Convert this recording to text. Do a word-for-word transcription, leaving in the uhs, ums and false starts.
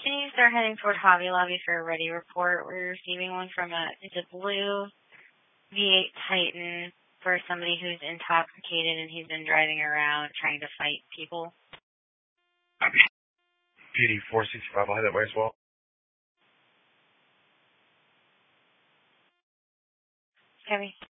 Can you start heading toward Hobby Lobby for a ready report? We're receiving one from a, it's a blue V eight Titan for somebody who's intoxicated and he's been driving around trying to fight people. P D four sixty-five, I'll head that way as well. Copy.